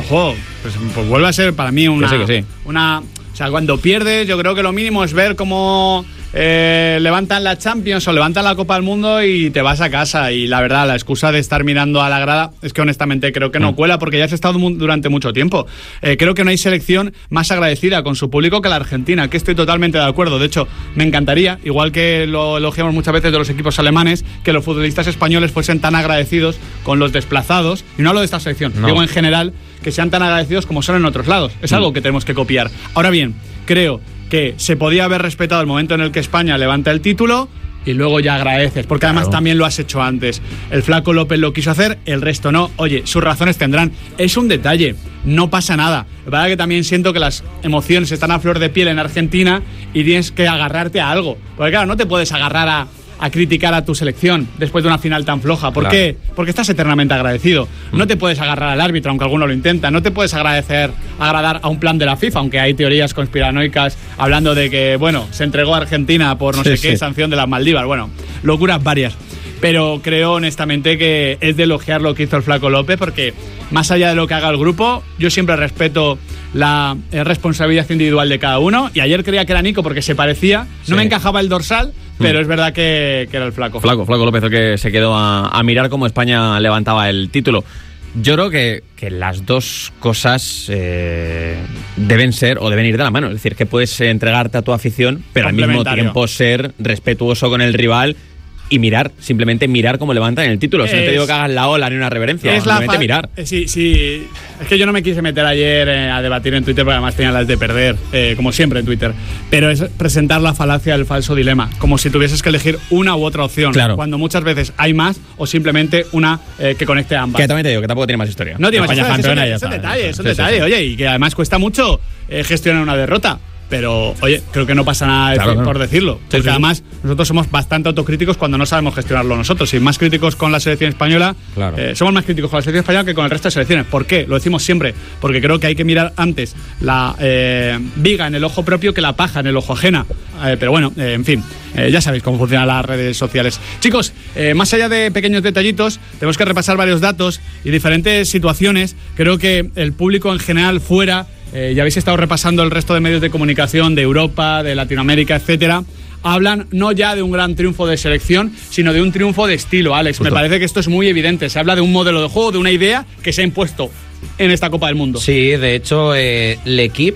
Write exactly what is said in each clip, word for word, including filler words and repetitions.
ojo, pues, pues vuelve a ser para mí una, que sí, que sí. una... O sea, cuando pierdes, yo creo que lo mínimo es ver cómo eh, levantan la Champions o levantan la Copa del Mundo y te vas a casa. Y la verdad, la excusa de estar mirando a la grada es que honestamente creo que no cuela, porque ya has estado mu- durante mucho tiempo. Eh, creo que no hay selección más agradecida con su público que la Argentina, que estoy totalmente de acuerdo. De hecho, me encantaría, igual que lo elogiamos muchas veces de los equipos alemanes, que los futbolistas españoles fuesen tan agradecidos con los desplazados. Y no hablo de esta selección, no. digo en general, que sean tan agradecidos como son en otros lados. Es mm. algo que tenemos que copiar. Ahora bien, creo que se podía haber respetado el momento en el que España levanta el título y luego ya agradeces, porque además claro. también lo has hecho antes. El Flaco López lo quiso hacer, el resto no. Oye, sus razones tendrán. Es un detalle, no pasa nada. La verdad que también siento que las emociones están a flor de piel en Argentina y tienes que agarrarte a algo. Porque claro, no te puedes agarrar a... a criticar a tu selección después de una final tan floja. ¿Por claro. qué? Porque estás eternamente agradecido. No te puedes agarrar al árbitro, aunque alguno lo intenta. No te puedes agradecer, agradar a un plan de la FIFA, aunque hay teorías conspiranoicas hablando de que, bueno, se entregó a Argentina por no sí, sé qué sí. sanción de las Maldivas. Bueno, locuras varias. Pero creo honestamente que es de elogiar lo que hizo el Flaco López, porque más allá de lo que haga el grupo, yo siempre respeto la eh, responsabilidad individual de cada uno. Y ayer creía que era Nico porque se parecía, no sí. me encajaba el dorsal, pero mm. es verdad que, que era el Flaco. Flaco, Flaco López, el que se quedó a, a mirar cómo España levantaba el título. Yo creo que, que las dos cosas eh, deben ser o deben ir de la mano. Es decir, que puedes entregarte a tu afición, pero al mismo tiempo ser respetuoso con el rival y mirar, simplemente mirar cómo levantan el título. Si es, no te digo que hagas la ola ni una reverencia, es simplemente fa- mirar. Eh, sí, sí. Es que yo no me quise meter ayer eh, a debatir en Twitter, porque además tenía las de perder, eh, como siempre en Twitter. Pero es presentar la falacia del falso dilema, como si tuvieses que elegir una u otra opción, claro. cuando muchas veces hay más o simplemente una eh, que conecte a ambas. Que también te digo, que tampoco tiene más historia. No tiene más España historia, campeona, es un detalle, es un sí, detalle, sí, sí. oye, y que además cuesta mucho eh, gestionar una derrota. Pero, oye, creo que no pasa nada claro, decir, claro. por decirlo. Sí, porque sí. además nosotros somos bastante autocríticos cuando no sabemos gestionarlo nosotros. Y más críticos con la selección española, claro. eh, somos más críticos con la selección española que con el resto de selecciones. ¿Por qué? Lo decimos siempre. Porque creo que hay que mirar antes la eh, viga en el ojo propio que la paja en el ojo ajena. Eh, pero bueno, eh, en fin, eh, ya sabéis cómo funcionan las redes sociales. Chicos, eh, más allá de pequeños detallitos, tenemos que repasar varios datos y diferentes situaciones. Creo que el público en general fuera... Eh, ya habéis estado repasando el resto de medios de comunicación de Europa, de Latinoamérica, etcétera. Hablan no ya de un gran triunfo de selección, sino de un triunfo de estilo, Alex. Justo. Me parece que esto es muy evidente. Se habla de un modelo de juego, de una idea que se ha impuesto en esta Copa del Mundo. Sí, de hecho, eh, L'Equipe,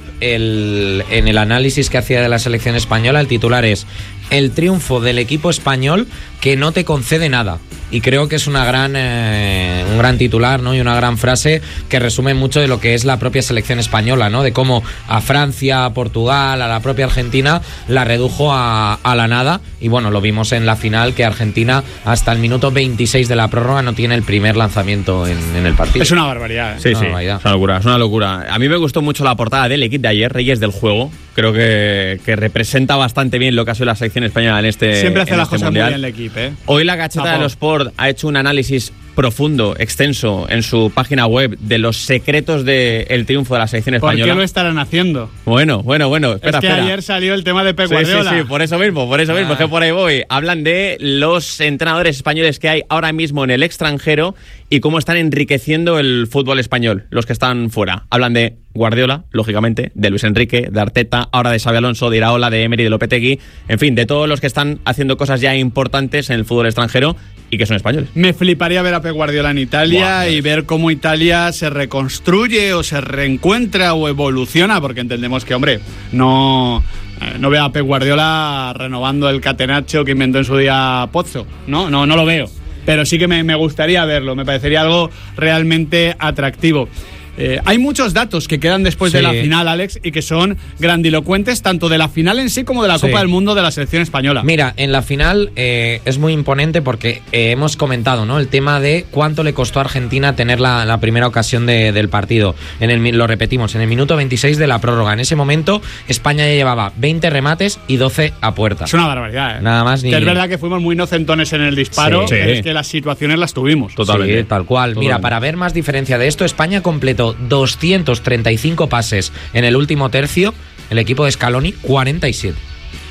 el, en el análisis que hacía de la selección española, el titular es: el triunfo del equipo español que no te concede nada. Y creo que es una gran, eh, un gran titular, ¿no? Y una gran frase que resume mucho de lo que es la propia selección española, ¿no? De cómo a Francia, a Portugal, a la propia Argentina la redujo a, a la nada. Y bueno, lo vimos en la final, que Argentina hasta el minuto veintiséis de la prórroga no tiene el primer lanzamiento en, en el partido. Es una barbaridad, ¿eh? Sí, una sí, barbaridad. Es una locura, es una locura. A mí me gustó mucho la portada del equipo de ayer, Reyes del Juego. Creo que, que representa bastante bien lo que ha sido la selección española en este Siempre hace en las este cosas mundial. muy bien el equipo, ¿eh? Hoy la Gacheta Papo. de los Sport ha hecho un análisis profundo, extenso, en su página web de los secretos del triunfo de la selección ¿Por española. qué lo estarán haciendo? Bueno, bueno, bueno, espera, es que espera. ayer salió el tema de Pep Sí, Guardiola. sí, sí, por eso mismo, por eso Ah. mismo, que por ahí voy. Hablan de los entrenadores españoles que hay ahora mismo en el extranjero y cómo están enriqueciendo el fútbol español, los que están fuera. Hablan de Guardiola, lógicamente, de Luis Enrique, de Arteta, ahora de Xabi Alonso, de Iraola, de Emery, de Lopetegui, en fin, de todos los que están haciendo cosas ya importantes en el fútbol extranjero y que son españoles. Me fliparía ver a Pep Guardiola en Italia wow, y ver cómo Italia se reconstruye o se reencuentra o evoluciona, porque entendemos que, hombre, no, eh, no veo a Pep Guardiola renovando el catenaccio que inventó en su día Pozzo, ¿no? No, no lo veo, pero sí que me, me gustaría verlo, me parecería algo realmente atractivo. Eh, hay muchos datos que quedan después sí. de la final, Alex, y que son grandilocuentes tanto de la final en sí como de la sí. Copa del Mundo de la selección española. Mira, en la final eh, es muy imponente porque eh, hemos comentado, ¿no?, el tema de cuánto le costó a Argentina tener la, la primera ocasión de, del partido. En el, lo repetimos, en el minuto veintiséis de la prórroga. En ese momento España ya llevaba veinte remates y doce a puerta. Es una barbaridad, ¿eh? Nada más ni... Que es verdad que fuimos muy inocentones en el disparo, sí. pero Sí. es que las situaciones las tuvimos. Totalmente. Sí, tal cual. Totalmente. Mira, para ver más diferencia de esto, España completó doscientos treinta y cinco pases en el último tercio, el equipo de Scaloni cuarenta y siete.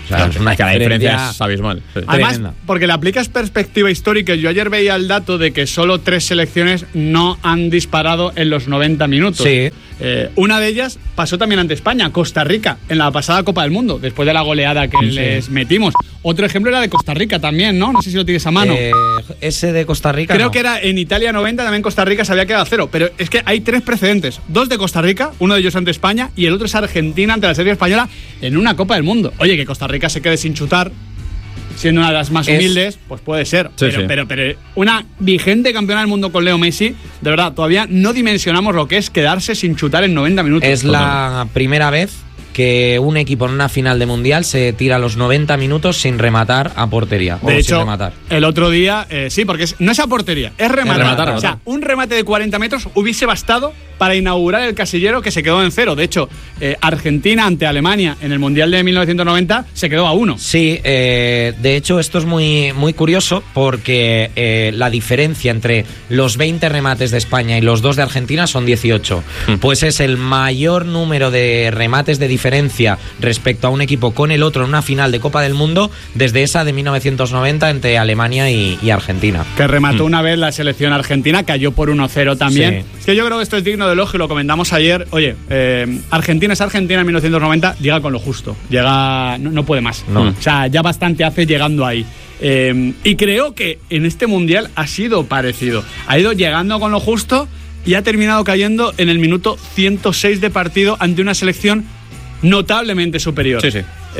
O sea, es una que la diferencia diferencia es abismal. Sí. Además, tremenda. porque le aplicas perspectiva histórica. Yo ayer veía el dato de que solo tres selecciones no han disparado en los noventa minutos. Sí. Eh, una de ellas pasó también ante España, Costa Rica, en la pasada Copa del Mundo, después de la goleada que Sí. les metimos. Otro ejemplo era de Costa Rica también, ¿no? No sé si lo tienes a mano. Eh, ese de Costa Rica. Creo no. que era en Italia noventa, también Costa Rica se había quedado a cero. Pero es que hay tres precedentes. Dos de Costa Rica, uno de ellos ante España y el otro es Argentina ante la selección española en una Copa del Mundo. Oye, que Costa Rica se quede sin chutar, siendo una de las más Es- humildes, pues puede ser. Sí, pero, sí. pero, pero una vigente campeona del mundo con Leo Messi, de verdad, todavía no dimensionamos lo que es quedarse sin chutar en noventa minutos. Es la primera vez que un equipo en una final de mundial se tira los noventa minutos sin rematar a portería. o De sin hecho, rematar. el otro día, eh, sí, porque es- no es a portería, es rematar. Es rematar, o sea, rematar. un remate de cuarenta metros hubiese bastado para inaugurar el casillero que se quedó en cero. De hecho, eh, Argentina ante Alemania en el Mundial de mil novecientos noventa se quedó a uno. Sí, eh, de hecho esto es muy, muy curioso porque eh, la diferencia entre los veinte remates de España y los dos de Argentina son dieciocho. Mm. Pues es el mayor número de remates de diferencia respecto a un equipo con el otro en una final de Copa del Mundo desde esa de mil novecientos noventa entre Alemania y, y Argentina. Que remató una vez la selección argentina, cayó por uno cero también. Sí. Es que yo creo que esto es digno de elogio, lo comentamos ayer. Oye, eh, Argentina es Argentina en mil novecientos noventa, llega con lo justo. Llega, no, no puede más. No. O sea, ya bastante hace llegando ahí. Eh, y creo que en este mundial ha sido parecido. Ha ido llegando con lo justo y ha terminado cayendo en el minuto ciento seis de partido ante una selección notablemente superior. Sí, sí.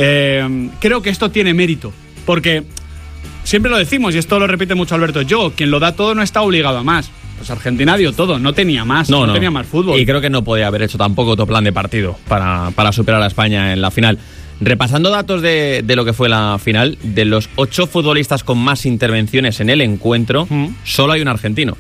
Eh, creo que esto tiene mérito, porque siempre lo decimos, y esto lo repite mucho Alberto Yo, quien lo da todo no está obligado a más. Pues Argentina dio todo, no tenía más, no, tenía más fútbol. Y creo que no podía haber hecho tampoco otro plan de partido para, para superar a España en la final. Repasando datos de, de lo que fue la final, de los ocho futbolistas con más intervenciones en el encuentro, Mm. solo hay un argentino.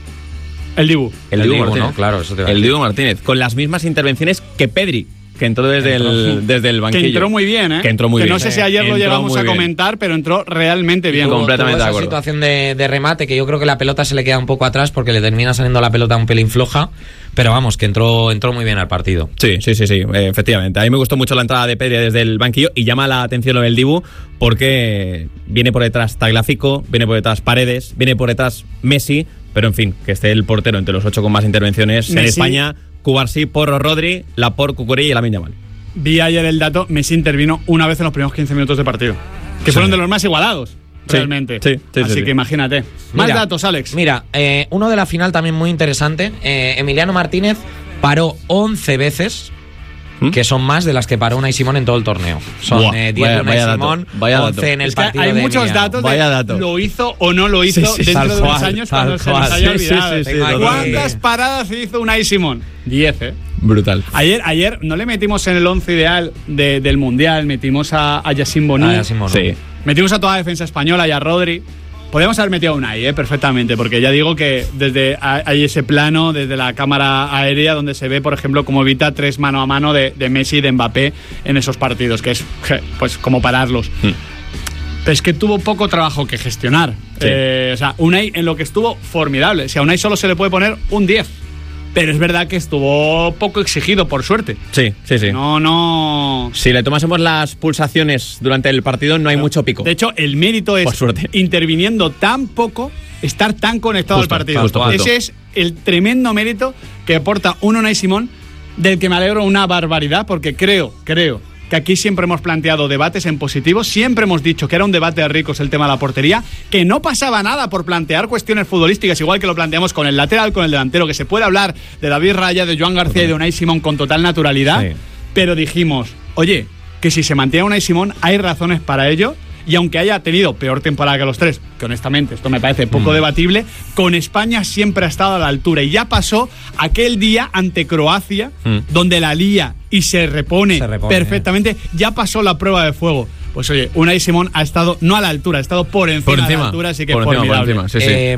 El Dibu. El, El Dibu Dibu, Martínez. ¿no? Claro, eso te iba a El decir. Dibu Martínez, con las mismas intervenciones que Pedri, que entró desde, el, desde el banquillo. Que entró muy bien, ¿eh? Que entró muy que bien. no sé si ayer lo Entró llegamos muy a bien. comentar, pero entró realmente bien. Tuvo- completamente Tuvo de esa acuerdo. situación de, de remate que yo creo que la pelota se le queda un poco atrás porque le termina saliendo la pelota un pelín floja, pero vamos, que entró, entró muy bien al partido. Sí, sí, sí, sí, eh, efectivamente. A mí me gustó mucho la entrada de Pedri desde el banquillo y llama la atención lo del Dibu porque viene por detrás Tagliafico, viene por detrás Paredes, viene por detrás Messi, pero en fin, que esté el portero entre los ocho con más intervenciones en Messi. España, Cubarsí, Porro, Rodri, Laporte, Cucurella y Lamine Yamal. Vi ayer el dato, Messi intervino una vez en los primeros quince minutos de partido. Que Sí. fueron de los más igualados, Sí, realmente. sí, sí, Así sí, que sí. imagínate. Más Mira, datos, Alex. Mira, eh, uno de la final también muy interesante. eh, Emiliano Martínez paró once veces, ¿Mm? que son más de las que paró Unai Simón en todo el torneo. Son Buah, eh, diez vaya- de Unai vaya dato, Simón, vaya dato. once en el Es que partido hay de muchos Emiliano. datos de Vaya dato. lo hizo o no lo hizo Sí, sí, dentro tal de unos cual, años tal cuando se cual. nos haya Sí, sí, olvidado. sí, sí, Tengo aquí- ¿Cuántas paradas hizo Unai Simón? Diez, ¿eh? Brutal. Ayer, ayer no le metimos en el once ideal de- del Mundial, metimos a, a Yacine Bonou, Ah, Yacine Bonou. Sí. metimos a toda la defensa española y a Rodri. Podríamos haber metido a Unai, ¿eh? Perfectamente, porque ya digo que desde a- hay ese plano, desde la cámara aérea, donde se ve, por ejemplo, cómo evita tres mano a mano de, de Messi y de Mbappé en esos partidos, que es je, pues como pararlos. Mm. Pero es que tuvo poco trabajo que gestionar. Sí. Eh, o sea, Unai en lo que estuvo formidable. Si a Unai solo se le puede poner un diez. Pero es verdad que estuvo poco exigido, por suerte. Sí, sí, sí. No, no. Si le tomásemos las pulsaciones durante el partido, no hay mucho pico. De hecho, el mérito es, Por suerte. interviniendo tan poco, estar tan conectado Justo, al partido. justo, justo. Ese es el tremendo mérito que aporta un Unai Simón, del que me alegro una barbaridad, porque creo, creo que aquí siempre hemos planteado debates en positivo, siempre hemos dicho que era un debate de ricos el tema de la portería, que no pasaba nada por plantear cuestiones futbolísticas, igual que lo planteamos con el lateral, con el delantero, que se puede hablar de David Raya, de Joan García y de Unai Simón con total naturalidad, Sí. pero dijimos, oye, que si se mantiene Unai Simón hay razones para ello, y aunque haya tenido peor temporada que los tres, que honestamente esto me parece poco Mm. debatible, con España siempre ha estado a la altura, y ya pasó aquel día ante Croacia, Mm. donde la lía y se repone, Se repone, perfectamente, ya pasó la prueba de fuego. Pues oye, Unai Simón ha estado no a la altura, ha estado por encima, Por de encima. la altura, así que por encima, por formidable. encima. Sí, sí. Eh,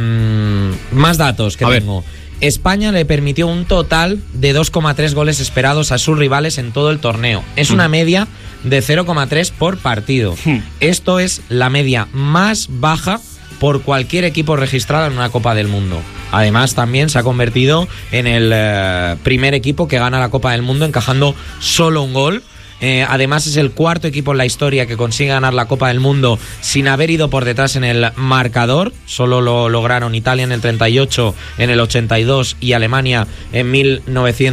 mm, más datos que A ver. tengo. España le permitió un total de dos coma tres goles esperados a sus rivales en todo el torneo. Es una media de cero coma tres por partido. Hmm. Esto es la media más baja por cualquier equipo registrado en una Copa del Mundo. Además, también se ha convertido en el eh, primer equipo que gana la Copa del Mundo encajando solo un gol. Eh, además es el cuarto equipo en la historia que consigue ganar la Copa del Mundo sin haber ido por detrás en el marcador. Solo lo lograron Italia en el treinta y ocho, en el ochenta y dos y Alemania en mil novecientos